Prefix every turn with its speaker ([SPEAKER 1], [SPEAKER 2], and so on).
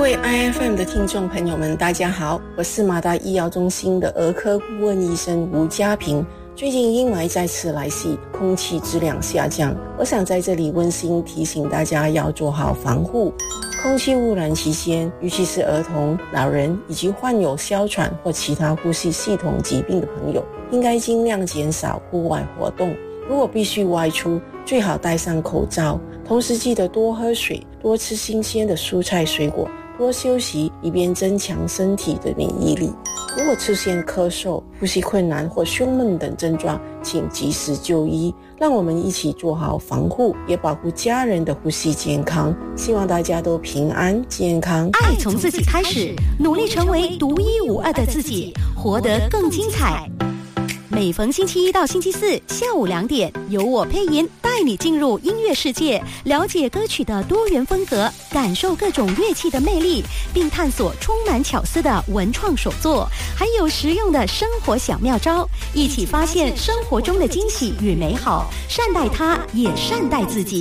[SPEAKER 1] 位 IFM 的听众朋友们，大家好，我是马大医药中心的儿科顾问医生吴家平。最近阴霾再次来袭，空气质量下降，我想在这里温馨提醒大家要做好防护。空气污染期间，尤其是儿童、老人以及患有哮喘或其他呼吸系统疾病的朋友，应该尽量减少户外活动。如果必须外出，最好戴上口罩，同时记得多喝水，多吃新鲜的蔬菜水果，多休息，以便增强身体的免疫力。如果出现咳嗽、呼吸困难或胸闷等症状，请及时就医。让我们一起做好防护，也保护家人的呼吸健康。希望大家都平安健康。
[SPEAKER 2] 爱从自己开始，努力成为独一无二的自己，活得更精彩。每逢星期一到星期四下午2点，由我配音带你进入音乐世界，了解歌曲的多元风格，感受各种乐器的魅力，并探索充满巧思的文创手作，还有实用的生活小妙招，一起发现生活中的惊喜与美好，善待它，也善待自己。